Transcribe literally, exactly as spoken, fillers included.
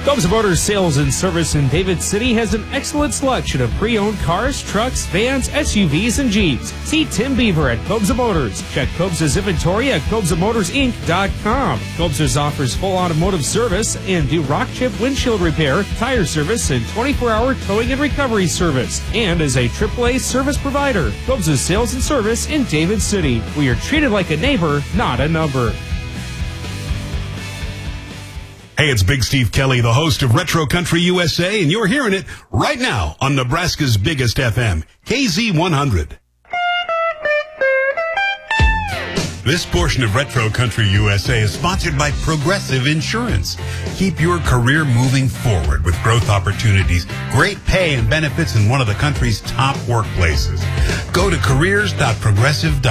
Cobza Motors Sales and Service in David City has an excellent selection of pre-owned cars, trucks, vans, S U Vs, and Jeeps. See Tim Beaver at Cobza Motors. Check Cobza's inventory at Cobza Motors Inc dot com. Cobza's offers full automotive service and do rock chip windshield repair, tire service, and twenty-four hour towing and recovery service. And is a triple A service provider. Cobza's Sales and Service in David City. We are treated like a neighbor, not a number. Hey, it's Big Steve Kelly, the host of Retro Country U S A, and you're hearing it right now on Nebraska's biggest F M, K Z one hundred. This portion of Retro Country U S A is sponsored by Progressive Insurance. Keep your career moving forward with growth opportunities, great pay and benefits in one of the country's top workplaces. Go to careers dot progressive dot com.